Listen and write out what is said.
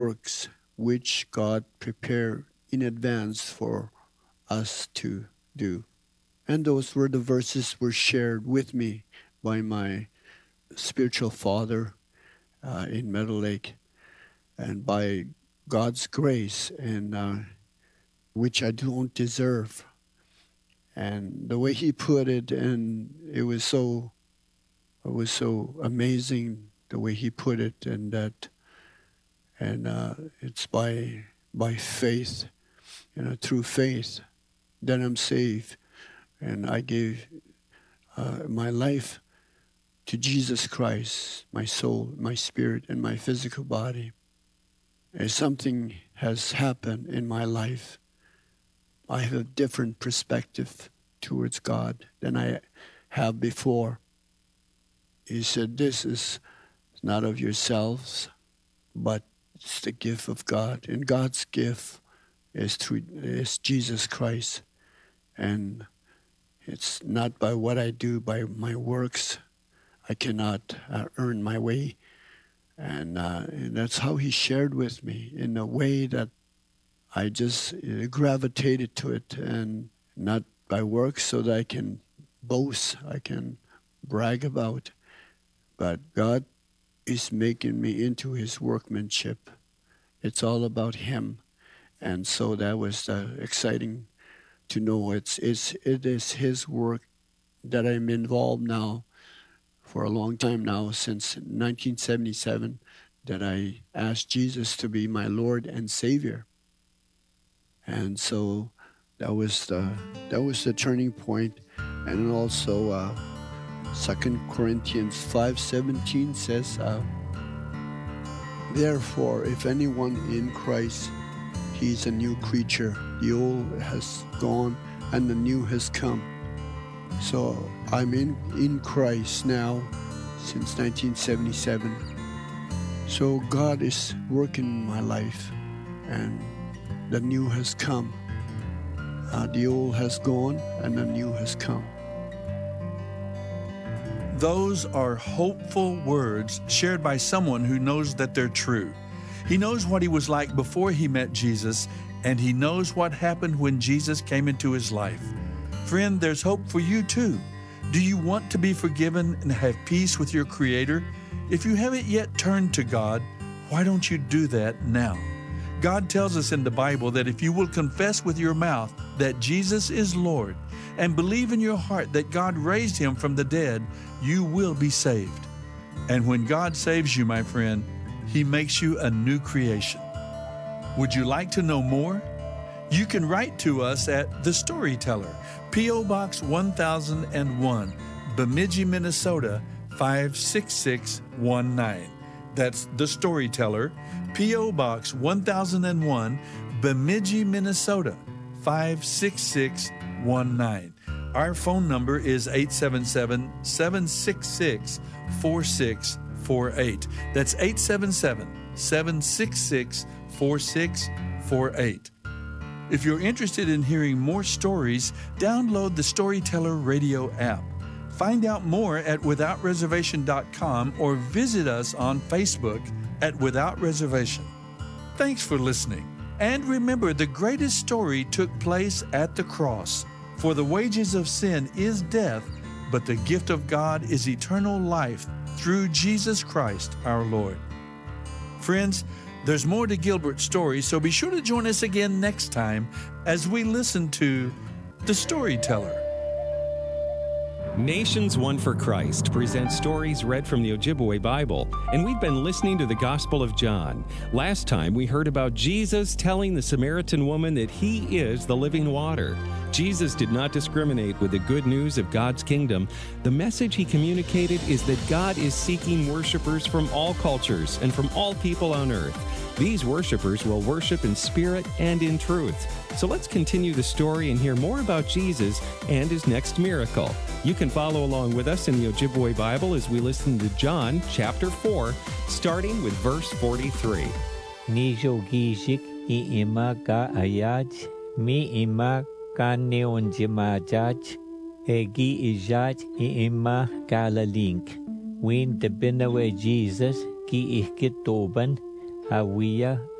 works which God prepared in advance for us to do. And those were the verses were shared with me by my spiritual father in Meadow Lake, and by God's grace, and which I don't deserve. And the way he put it, and it was so amazing the way he put it, and it's by faith, through faith, that I'm saved, and I gave my life to Jesus Christ, my soul, my spirit, and my physical body. As something has happened in my life, I have a different perspective towards God than I have before. He said, this is not of yourselves, but it's the gift of God. And God's gift is Jesus Christ. And it's not by what I do, by my works. I cannot earn my way. And that's how he shared with me, in a way that I just gravitated to it, and not by works so that I can boast, I can brag about. But God is making me into his workmanship. It's all about him. And so that was exciting to know it is his work that I'm involved now for a long time now, since 1977, that I asked Jesus to be my Lord and Savior. And so that was the turning point. And also 2 Corinthians 5:17 says, therefore, if anyone in Christ, he is a new creature. The old has gone and the new has come. So I'm in Christ now since 1977. So God is working in my life, and the new has come. The old has gone and the new has come. Those are hopeful words shared by someone who knows that they're true. He knows what he was like before he met Jesus, and he knows what happened when Jesus came into his life. Friend, there's hope for you too. Do you want to be forgiven and have peace with your Creator? If you haven't yet turned to God, why don't you do that now? God tells us in the Bible that if you will confess with your mouth that Jesus is Lord and believe in your heart that God raised him from the dead, you will be saved. And when God saves you, my friend, he makes you a new creation. Would you like to know more? You can write to us at The Storyteller, P.O. Box 1001, Bemidji, Minnesota 56619. That's The Storyteller, P.O. Box 1001, Bemidji, Minnesota 56619. Our phone number is 877-766-4648. That's 877-766-4648. If you're interested in hearing more stories, download the Storyteller radio app. Find out more at withoutreservation.com or visit us on Facebook at Without Reservation. Thanks for listening. And remember, the greatest story took place at the cross. For the wages of sin is death, but the gift of God is eternal life through Jesus Christ our Lord. Friends, there's more to Gilbert's story, so be sure to join us again next time as we listen to The Storyteller. Nations One for Christ presents stories read from the Ojibwe Bible, and we've been listening to the Gospel of John. Last time, we heard about Jesus telling the Samaritan woman that he is the living water. Jesus did not discriminate with the good news of God's kingdom. The message he communicated is that God is seeking worshipers from all cultures and from all people on earth. These worshipers will worship in spirit and in truth. So let's continue the story and hear more about Jesus and his next miracle. You can follow along with us in the Ojibwe Bible as we listen to John chapter 4, starting with verse 43. Nijo gijik ima ka ayaj, mi ima ka neonjimajaj, egi ijaj ima ka lalink. Win de binawe Jesus ki ihkitoban, Hawia